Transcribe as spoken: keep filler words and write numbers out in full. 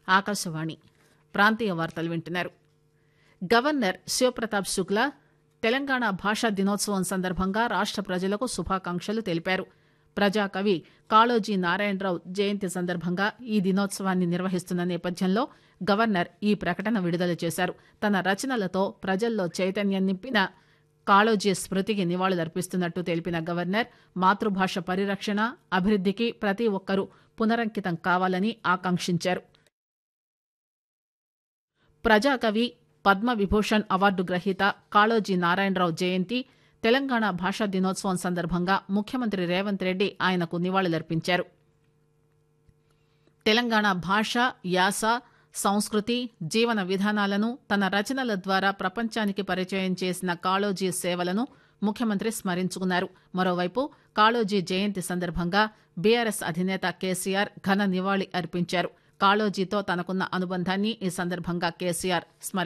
ఆకాశవాణి ప్రాంతీయ వార్తలు వింటున్నారు. గవర్నర్ శివప్రతాప్ శుక్లా తెలంగాణ భాషా దినోత్సవం సందర్భంగా రాష్ట ప్రజలకు శుభాకాంక్షలు తెలిపారు. ప్రజాకవి కాళోజీ నారాయణరావు జయంతి సందర్భంగా ఈ దినోత్సవాన్ని నిర్వహిస్తున్న నేపథ్యంలో గవర్నర్ ఈ ప్రకటన విడుదల చేశారు. తన రచనలతో ప్రజల్లో చైతన్యం నింపిన కాళోజీ స్మృతికి నివాళులర్పిస్తున్నట్టు తెలిపిన గవర్నర్ మాతృభాష పరిరక్షణ, అభివృద్దికి ప్రతి ఒక్కరూ పునరంకితం కావాలని ఆకాంక్షించారు. ప్రజాకవి పద్మవిభూషణ్ అవార్డు గ్రహీత కాళోజీ నారాయణరావు జయంతి, తెలంగాణ భాషా దినోత్సవం సందర్భంగా ముఖ్యమంత్రి రేవంత్ రెడ్డి ఆయనకు నివాళులర్పించారు. తెలంగాణ భాష, యాస, సంస్కృతి, జీవన విధానాలను తన రచనల ద్వారా ప్రపంచానికి పరిచయం చేసిన కాళోజీ సేవలను ముఖ్యమంత్రి స్మరించుకున్నారు. మరోవైపు కాళోజీ జయంతి సందర్భంగా బీఆర్ఎస్ అధినేత కేసీఆర్ ఘన నివాళి అర్పించారు. కాళోజీతో తనకున్న అనుబంధాన్ని ఈ సందర్భంగా కేసీఆర్ స్మరించారు.